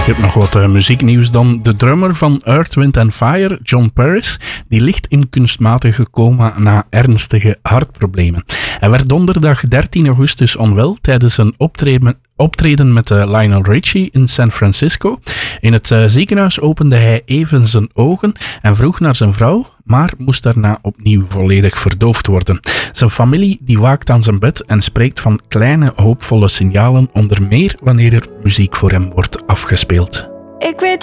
Je hebt nog wat muzieknieuws dan. De drummer van Earth, Wind & Fire, John Paris, die ligt in kunstmatige coma na ernstige hartproblemen. Hij werd donderdag 13 augustus onwel tijdens een optreden met Lionel Richie in San Francisco. In het ziekenhuis opende hij even zijn ogen en vroeg naar zijn vrouw, maar moest daarna opnieuw volledig verdoofd worden. Zijn familie die waakt aan zijn bed en spreekt van kleine hoopvolle signalen, onder meer wanneer er muziek voor hem wordt afgespeeld. Ik weet